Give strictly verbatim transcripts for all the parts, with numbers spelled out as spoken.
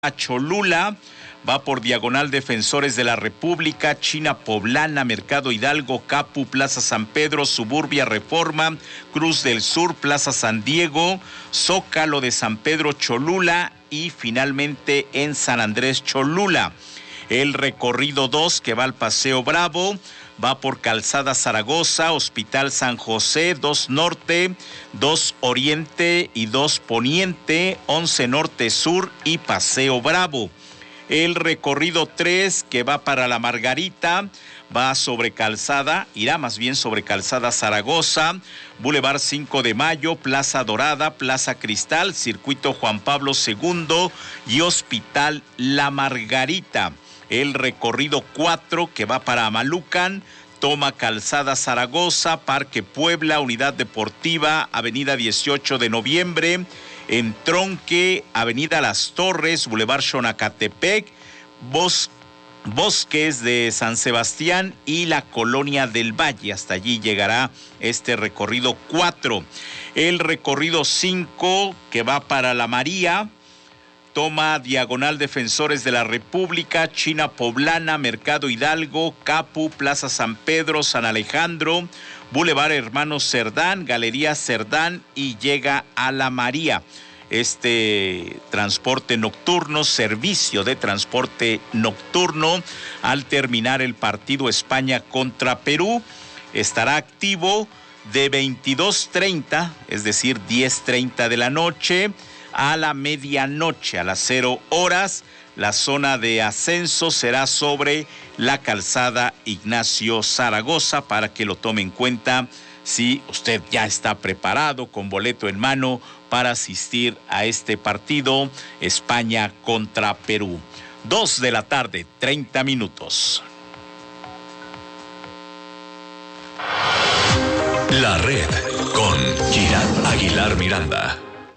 a Cholula, va por Diagonal Defensores de la República, China Poblana, Mercado Hidalgo, Capu, Plaza San Pedro, Suburbia Reforma, Cruz del Sur, Plaza San Diego, Zócalo de San Pedro Cholula y finalmente en San Andrés Cholula. El recorrido dos, que va al Paseo Bravo, va por Calzada Zaragoza, Hospital San José, dos Norte, dos Oriente y dos Poniente, once Norte Sur y Paseo Bravo. El recorrido tres, que va para La Margarita, va sobre Calzada, irá más bien sobre Calzada Zaragoza, Boulevard cinco de Mayo, Plaza Dorada, Plaza Cristal, Circuito Juan Pablo segundo y Hospital La Margarita. El recorrido cuatro, que va para Amalucan, toma Calzada Zaragoza, Parque Puebla, Unidad Deportiva, Avenida dieciocho de noviembre, Entronque, Avenida Las Torres, Boulevard Xonacatepec, Bos, Bosques de San Sebastián y la Colonia del Valle. Hasta allí llegará este recorrido cuatro. El recorrido cinco, que va para La María, toma Diagonal Defensores de la República, China Poblana, Mercado Hidalgo, Capu, Plaza San Pedro, San Alejandro, Boulevard Hermanos Cerdán, Galería Cerdán y llega a La María. Este transporte nocturno, servicio de transporte nocturno, al terminar el partido España contra Perú, estará activo de veintidós treinta, es decir, diez treinta de la noche, a la medianoche, a las cero horas. La zona de ascenso será sobre la calzada Ignacio Zaragoza, para que lo tome en cuenta si usted ya está preparado con boleto en mano para asistir a este partido España contra Perú. Dos de la tarde, treinta minutos. La Red con Girán Aguilar Miranda.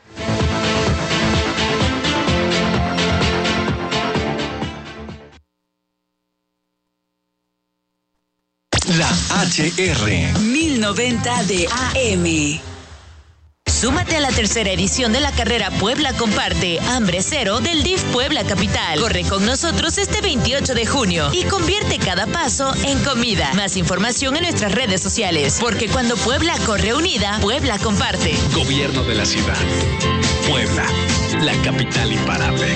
La H R mil noventa de A M. Súmate a la tercera edición de la carrera Puebla Comparte Hambre Cero del D I F Puebla Capital. Corre con nosotros este veintiocho de junio y convierte cada paso en comida. Más información en nuestras redes sociales, porque cuando Puebla corre unida, Puebla comparte. Gobierno de la ciudad. Puebla, la capital imparable.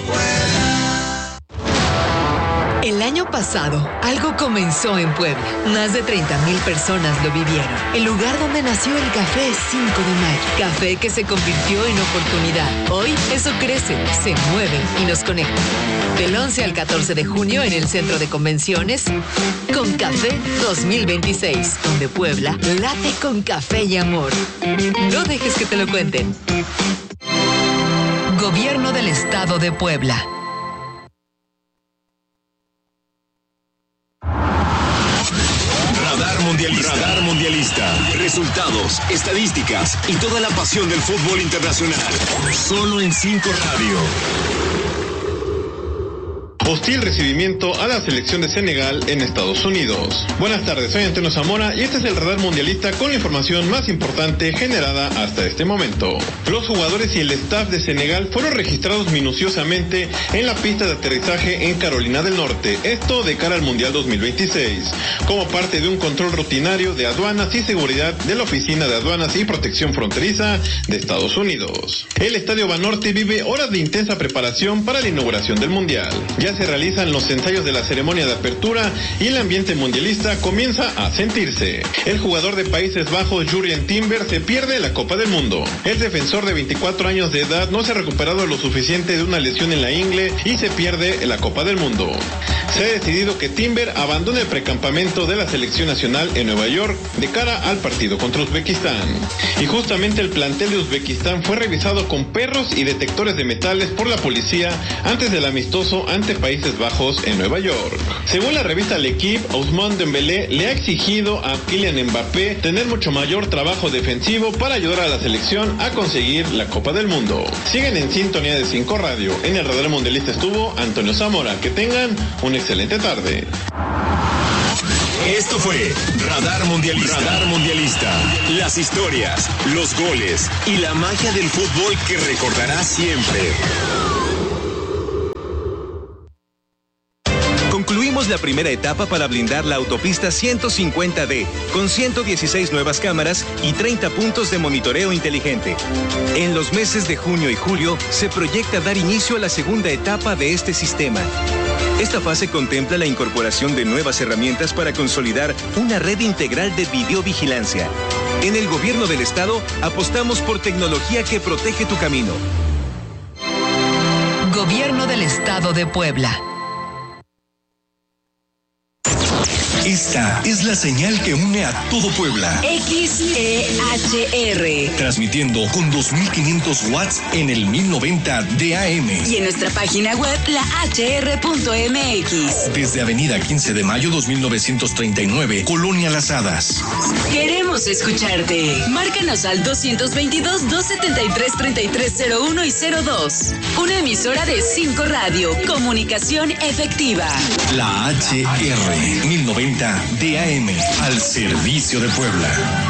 El año pasado, algo comenzó en Puebla. Más de treinta mil personas lo vivieron. El lugar donde nació el Café cinco de mayo. Café que se convirtió en oportunidad. Hoy, eso crece, se mueve y nos conecta. Del once al catorce de junio en el Centro de Convenciones, Con Café dos mil veintiséis, donde Puebla late con café y amor. No dejes que te lo cuenten. Gobierno del Estado de Puebla. Mundialista. Radar Mundialista. Resultados, estadísticas y toda la pasión del fútbol internacional. Solo en cinco Radio. Hostil recibimiento a la selección de Senegal en Estados Unidos. Buenas tardes, soy Antonio Zamora y este es el Radar Mundialista con la información más importante generada hasta este momento. Los jugadores y el staff de Senegal fueron registrados minuciosamente en la pista de aterrizaje en Carolina del Norte, esto de cara al Mundial dos mil veintiséis, como parte de un control rutinario de aduanas y seguridad de la Oficina de Aduanas y Protección Fronteriza de Estados Unidos. El Estadio Banorte vive horas de intensa preparación para la inauguración del Mundial. Ya se realizan los ensayos de la ceremonia de apertura y el ambiente mundialista comienza a sentirse. El jugador de Países Bajos, Jurrien Timber, se pierde la Copa del Mundo. El defensor de veinticuatro años de edad no se ha recuperado lo suficiente de una lesión en la ingle y se pierde la Copa del Mundo. Se ha decidido que Timber abandone el precampamento de la selección nacional en Nueva York de cara al partido contra Uzbekistán. Y justamente el plantel de Uzbekistán fue revisado con perros y detectores de metales por la policía antes del amistoso ante Países Bajos en Nueva York. Según la revista L'Equipe, Ousmane Dembélé le ha exigido a Kylian Mbappé tener mucho mayor trabajo defensivo para ayudar a la selección a conseguir la Copa del Mundo. Siguen en sintonía de cinco Radio. En el Radar Mundialista estuvo Antonio Zamora. Que tengan una excelente tarde. Esto fue Radar Mundialista. Radar Mundialista. Las historias, los goles y la magia del fútbol que recordarás siempre. Iniciamos la primera etapa para blindar la autopista ciento cincuenta D, con ciento dieciséis nuevas cámaras y treinta puntos de monitoreo inteligente. En los meses de junio y julio se proyecta dar inicio a la segunda etapa de este sistema. Esta fase contempla la incorporación de nuevas herramientas para consolidar una red integral de videovigilancia. En el gobierno del estado apostamos por tecnología que protege tu camino. Gobierno del Estado de Puebla. Esta es la señal que une a todo Puebla. X E H R. Transmitiendo con dos mil quinientos watts en el mil noventa de A M. Y en nuestra página web, la h r punto m x. Desde Avenida quince de mayo dos mil novecientos treinta y nueve, Colonia Las Hadas. Queremos escucharte. Márcanos al doscientos veintidós, doscientos setenta y tres, treinta y tres cero uno y cero dos. Una emisora de cinco Radio. Comunicación efectiva. La H R mil noventa de A M, al servicio de Puebla.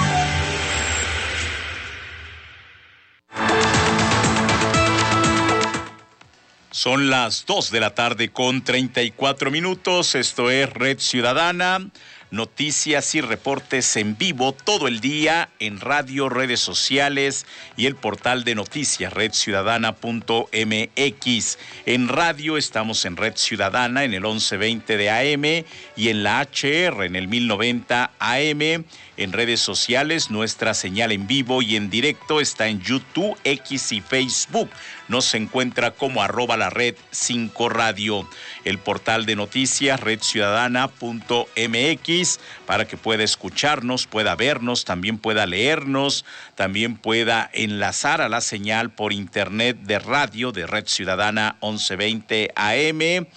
Son las dos de la tarde con treinta y cuatro minutos. Esto es Red Ciudadana. Noticias y reportes en vivo todo el día en radio, redes sociales y el portal de noticias red ciudadana punto m x. En radio estamos en Red Ciudadana en el once veinte de A M y en la H R en el mil noventa A M. En redes sociales nuestra señal en vivo y en directo está en YouTube, X y Facebook. Nos encuentra como arroba la red cinco radio. El portal de noticias red ciudadana punto m x para que pueda escucharnos, pueda vernos, también pueda leernos, también pueda enlazar a la señal por internet de radio de Red Ciudadana once veinte A M.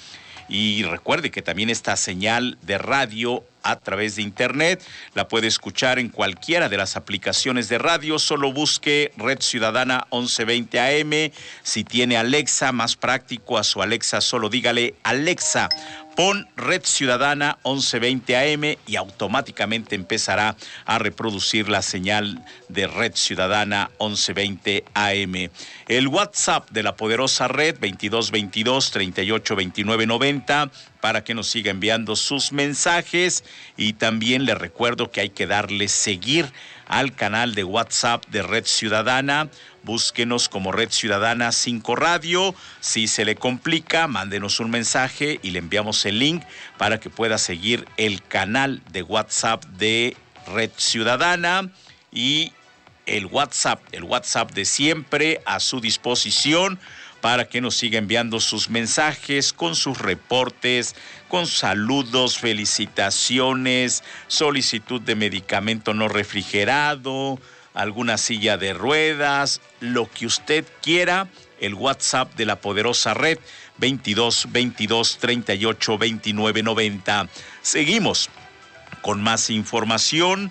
Y recuerde que también esta señal de radio a través de internet la puede escuchar en cualquiera de las aplicaciones de radio. Solo busque Red Ciudadana once veinte A M. Si tiene Alexa, más práctico, a su Alexa solo dígale: Alexa, pon Red Ciudadana once veinte A M y automáticamente empezará a reproducir la señal de Red Ciudadana once veinte A M. El WhatsApp de la poderosa red veintidós veintidós, treinta y ocho veintinueve noventa para que nos siga enviando sus mensajes. Y también le recuerdo que hay que darle seguir al canal de WhatsApp de Red Ciudadana. Búsquenos como Red Ciudadana cinco Radio. Si se le complica, mándenos un mensaje y le enviamos el link para que pueda seguir el canal de WhatsApp de Red Ciudadana. Y el WhatsApp, el WhatsApp de siempre a su disposición para que nos siga enviando sus mensajes con sus reportes, con saludos, felicitaciones, solicitud de medicamento no refrigerado, alguna silla de ruedas, lo que usted quiera. El WhatsApp de la poderosa red veintidós veintidós, treinta y ocho veintinueve noventa. Seguimos con más información.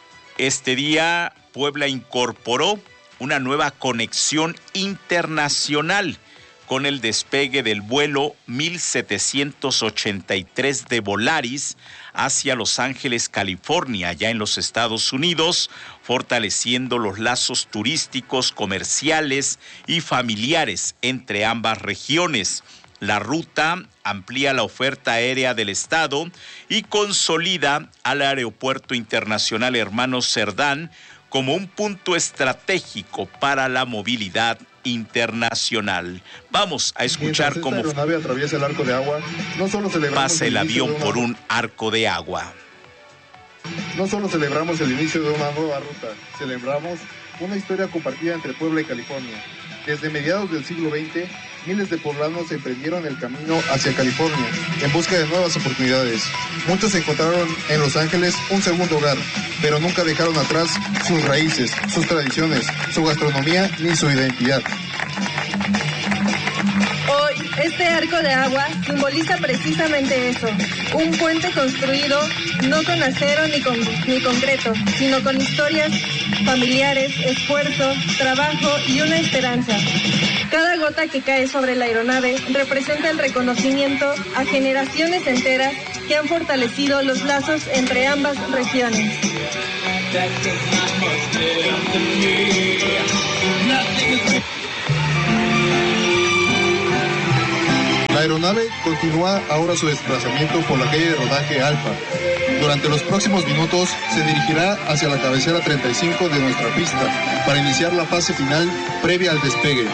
Este día Puebla incorporó una nueva conexión internacional con el despegue del vuelo mil setecientos ochenta y tres de Volaris hacia Los Ángeles, California, allá en los Estados Unidos, fortaleciendo los lazos turísticos, comerciales y familiares entre ambas regiones. La ruta amplía la oferta aérea del Estado y consolida al Aeropuerto Internacional Hermanos Cerdán como un punto estratégico para la movilidad internacional. Vamos a escuchar cómo esta aeronave atraviesa el arco de agua. No solo celebramos pasa el, el avión una... por un arco de agua. No solo celebramos el inicio de una nueva ruta, celebramos una historia compartida entre Puebla y California. Desde mediados del siglo veinte, miles de poblanos emprendieron el camino hacia California en busca de nuevas oportunidades. Muchos encontraron en Los Ángeles un segundo hogar, pero nunca dejaron atrás sus raíces, sus tradiciones, su gastronomía ni su identidad. Hoy, este arco de agua simboliza precisamente eso, un puente construido no con acero ni con, ni concreto, sino con historias familiares, esfuerzo, trabajo y una esperanza. Cada gota que cae sobre la aeronave representa el reconocimiento a generaciones enteras que han fortalecido los lazos entre ambas regiones. La aeronave continúa ahora su desplazamiento por la calle de rodaje Alfa. Durante los próximos minutos se dirigirá hacia la cabecera treinta y cinco de nuestra pista para iniciar la fase final previa al despegue.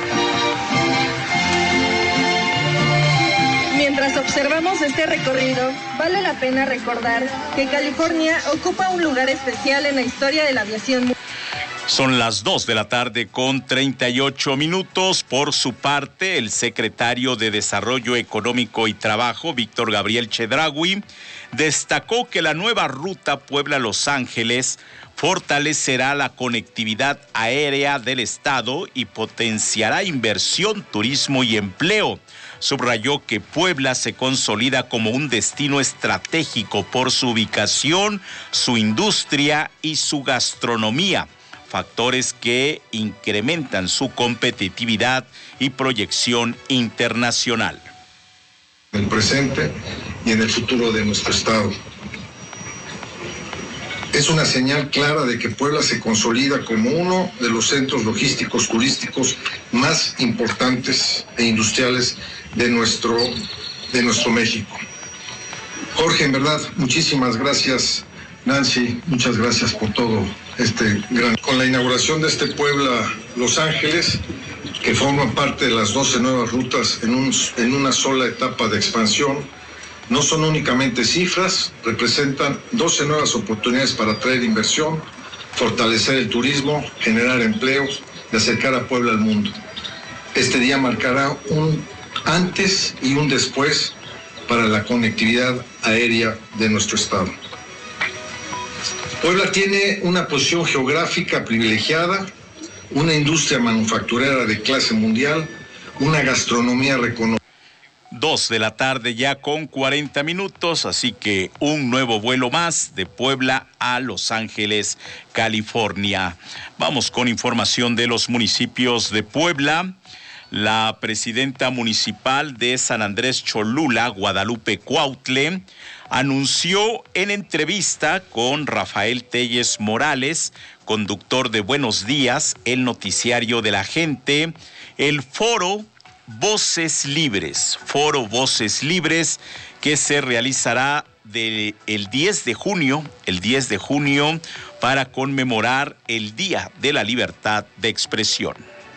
Mientras observamos este recorrido, vale la pena recordar que California ocupa un lugar especial en la historia de la aviación mundial. Son las dos de la tarde con treinta y ocho minutos. Por su parte, el secretario de Desarrollo Económico y Trabajo, Víctor Gabriel Chedraui, destacó que la nueva ruta Puebla-Los Ángeles fortalecerá la conectividad aérea del estado y potenciará inversión, turismo y empleo. Subrayó que Puebla se consolida como un destino estratégico por su ubicación, su industria y su gastronomía, factores que incrementan su competitividad y proyección internacional. En el presente y en el futuro de nuestro estado. Es una señal clara de que Puebla se consolida como uno de los centros logísticos turísticos más importantes e industriales de nuestro, de nuestro México. Jorge, en verdad, muchísimas gracias. Nancy, muchas gracias por todo este gran... Con la inauguración de este Puebla-Los Ángeles, que forma parte de las doce nuevas rutas en, un, en una sola etapa de expansión, no son únicamente cifras, representan doce nuevas oportunidades para atraer inversión, fortalecer el turismo, generar empleos y acercar a Puebla al mundo. Este día marcará un antes y un después para la conectividad aérea de nuestro estado. Puebla tiene una posición geográfica privilegiada, una industria manufacturera de clase mundial, una gastronomía reconocida. Dos de la tarde ya con cuarenta minutos, así que un nuevo vuelo más de Puebla a Los Ángeles, California. Vamos con información de los municipios de Puebla. La presidenta municipal de San Andrés Cholula, Guadalupe Cuautle, anunció en entrevista con Rafael Telles Morales, conductor de Buenos Días, el noticiario de la gente, el foro Voces Libres, Foro Voces Libres, que se realizará de el diez de junio, el diez de junio, para conmemorar el Día de la Libertad de Expresión.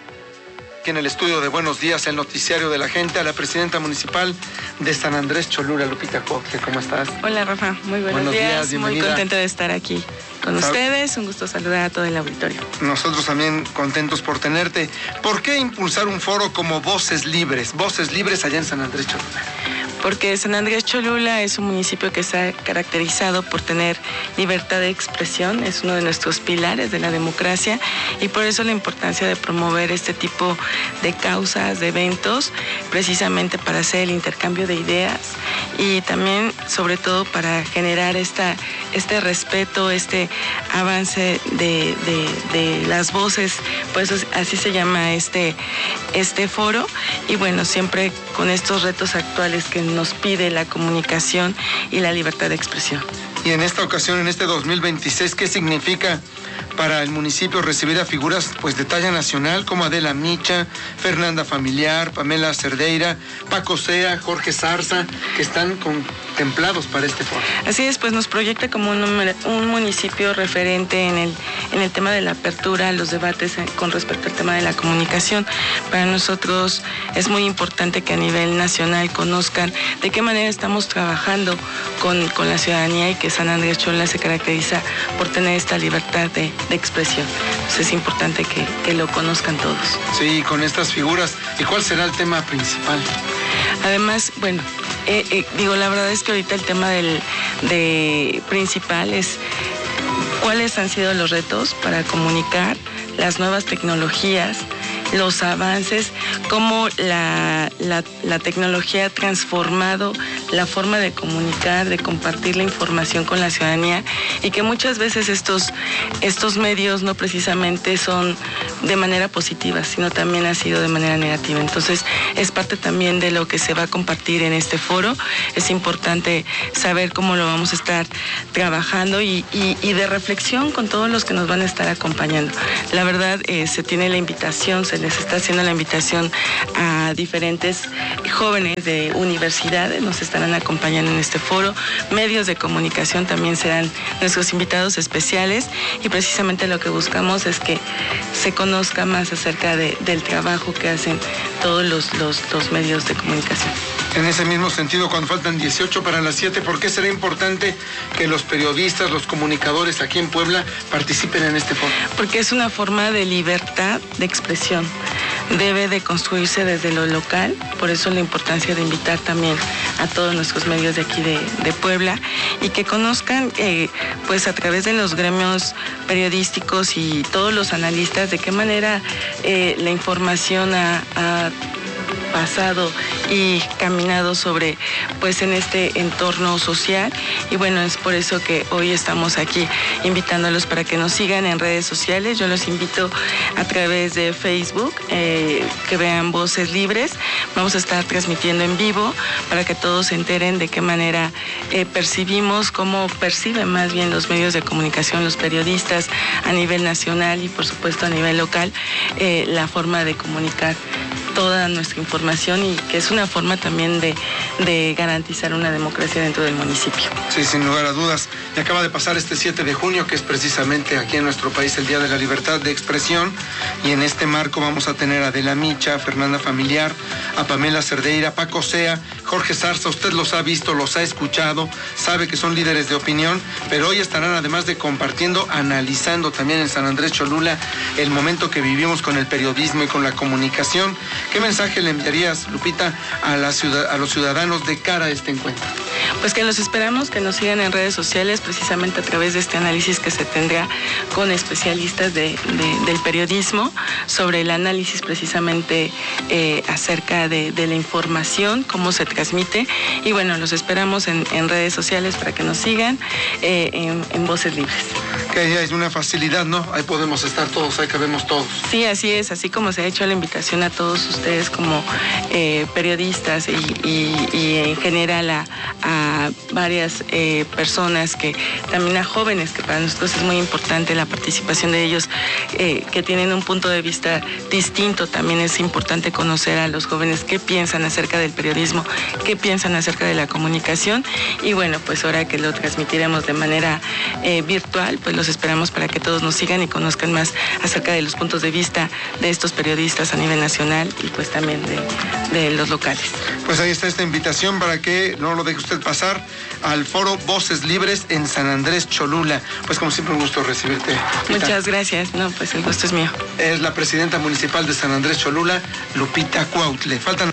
En el estudio de Buenos Días, el noticiario de la gente, a la presidenta municipal de San Andrés Cholula, Lupita Cuautle. ¿Cómo estás? Hola, Rafa. Muy buenos, buenos días. días muy contenta de estar aquí con Sab- ustedes. Un gusto saludar a todo el auditorio. Nosotros también contentos por tenerte. ¿Por qué impulsar un foro como Voces Libres? Voces Libres allá en San Andrés Cholula. Porque San Andrés Cholula es un municipio que se ha caracterizado por tener libertad de expresión, es uno de nuestros pilares de la democracia y por eso la importancia de promover este tipo de causas, de eventos, precisamente para hacer el intercambio de ideas y también, sobre todo, para generar esta, este respeto, este avance de, de, de las voces, pues así se llama este, este foro y bueno, siempre con estos retos actuales que nos pide la comunicación y la libertad de expresión. Y en esta ocasión, en este dos mil veintiséis, ¿qué significa para el municipio recibir a figuras pues de talla nacional como Adela Micha, Fernanda Familiar, Pamela Cerdeira, Paco Sea, Jorge Zarza, que están contemplados para este foro? Así es, pues nos proyecta como un, un municipio referente en el, en el tema de la apertura, los debates con respecto al tema de la comunicación. Para nosotros es muy importante que a nivel nacional conozcan de qué manera estamos trabajando con, con la ciudadanía y que San Andrés Cholula se caracteriza por tener esta libertad de, de expresión. Entonces es importante que, que lo conozcan todos. Sí, con estas figuras. ¿Y cuál será el tema principal? Además, bueno, eh, eh, digo, la verdad es que ahorita el tema del de principal es cuáles han sido los retos para comunicar las nuevas tecnologías, los avances, cómo la, la, la tecnología ha transformado la forma de comunicar, de compartir la información con la ciudadanía, y que muchas veces estos, estos medios no precisamente son de manera positiva, sino también ha sido de manera negativa. Entonces, es parte también de lo que se va a compartir en este foro. Es importante saber cómo lo vamos a estar trabajando y, y, y de reflexión con todos los que nos van a estar acompañando. La verdad, eh, se tiene la invitación, se les está haciendo la invitación a diferentes jóvenes de universidades, nos estarán acompañando en este foro. Medios de comunicación también serán nuestros invitados especiales, y precisamente lo que buscamos es que se conozca más acerca de, del trabajo que hacen todos los, los, los medios de comunicación. En ese mismo sentido, cuando faltan dieciocho para las siete, ¿por qué será importante que los periodistas, los comunicadores aquí en Puebla participen en este foro? Porque es una forma de libertad de expresión. Debe de construirse desde lo local, por eso la importancia de invitar también a todos nuestros medios de aquí de, de Puebla, y que conozcan eh, pues a través de los gremios periodísticos y todos los analistas de qué manera eh, la información ha, ha pasado y caminado sobre, pues, en este entorno social. Y bueno, es por eso que hoy estamos aquí invitándolos para que nos sigan en redes sociales. Yo los invito a través de Facebook, eh, que vean Voces Libres. Vamos a estar transmitiendo en vivo para que todos se enteren de qué manera eh, percibimos, cómo perciben más bien los medios de comunicación, los periodistas a nivel nacional y por supuesto a nivel local, eh, la forma de comunicar toda nuestra información, y que es una forma también de, de garantizar una democracia dentro del municipio. Sí, sin lugar a dudas. Y acaba de pasar este siete de junio, que es precisamente aquí en nuestro país el Día de la Libertad de Expresión, y en este marco vamos a tener a Adela Micha, a Fernanda Familiar, a Pamela Cerdeira, Paco Sea, Jorge Zarza. Usted los ha visto, los ha escuchado, sabe que son líderes de opinión, pero hoy estarán, además de compartiendo, analizando también en San Andrés Cholula el momento que vivimos con el periodismo y con la comunicación. ¿Qué mensaje le enviarías, Lupita, a, la ciudad, a los ciudadanos de cara a este encuentro? Pues que los esperamos, que nos sigan en redes sociales, precisamente a través de este análisis que se tendrá con especialistas de, de, del periodismo, sobre el análisis precisamente eh, acerca de, de la información, cómo se transmite. Y bueno, los esperamos en, en redes sociales para que nos sigan eh, en, en Voces Libres. Que ahí hay una facilidad, ¿no? Ahí podemos estar todos, ahí cabemos todos. Sí, así es, así como se ha hecho la invitación a todos ustedes como eh, periodistas y, y, y en general a, a varias eh, personas, que también a jóvenes, que para nosotros es muy importante la participación de ellos, eh, que tienen un punto de vista distinto. También es importante conocer a los jóvenes qué piensan acerca del periodismo, qué piensan acerca de la comunicación. Y bueno, pues ahora que lo transmitiremos de manera eh, virtual, pues los esperamos para que todos nos sigan y conozcan más acerca de los puntos de vista de estos periodistas a nivel nacional y pues también de, de los locales. Pues ahí está esta invitación para que no lo deje usted pasar al foro Voces Libres en San Andrés Cholula. Pues como siempre, un gusto recibirte, Lupita. Muchas gracias, no, pues el gusto es mío. Es la presidenta municipal de San Andrés Cholula, Lupita Cuautle. Faltan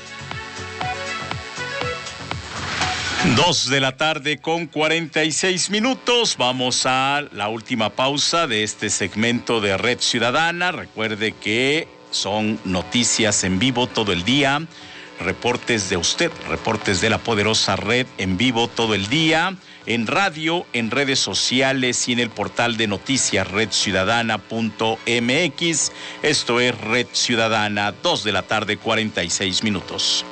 Dos de la tarde con cuarenta y seis minutos. Vamos a la última pausa de este segmento de Red Ciudadana. Recuerde que son noticias en vivo todo el día, reportes de usted, reportes de la poderosa red en vivo todo el día, en radio, en redes sociales y en el portal de noticias red ciudadana punto m x. Esto es Red Ciudadana, dos de la tarde, cuarenta y seis minutos.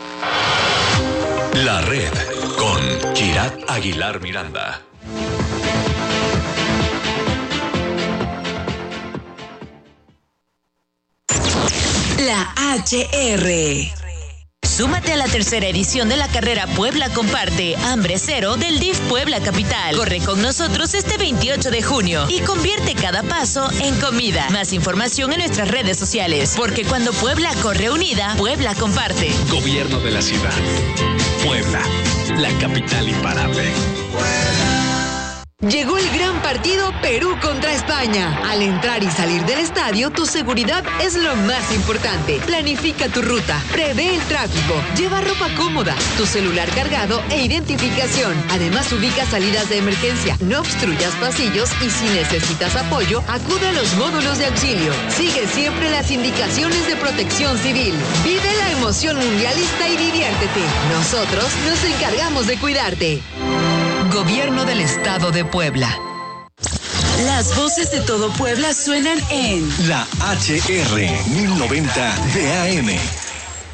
La red con Kirat Aguilar Miranda. La H R. Súmate a la tercera edición de la carrera Puebla Comparte Hambre Cero del D I F Puebla Capital. Corre con nosotros este veintiocho de junio y convierte cada paso en comida. Más información en nuestras redes sociales, porque cuando Puebla corre unida, Puebla comparte. Gobierno de la ciudad. Puebla, la capital imparable. Llegó el gran partido Perú contra España. Al entrar y salir del estadio, tu seguridad es lo más importante. Planifica tu ruta, prevé el tráfico, lleva ropa cómoda, tu celular cargado e identificación. Además, ubica salidas de emergencia, no obstruyas pasillos y si necesitas apoyo, acude a los módulos de auxilio. Sigue siempre las indicaciones de Protección Civil. Vive la emoción mundialista y diviértete. Nosotros nos encargamos de cuidarte. Gobierno del Estado de Puebla. Las voces de todo Puebla suenan en La H R mil noventa de A M.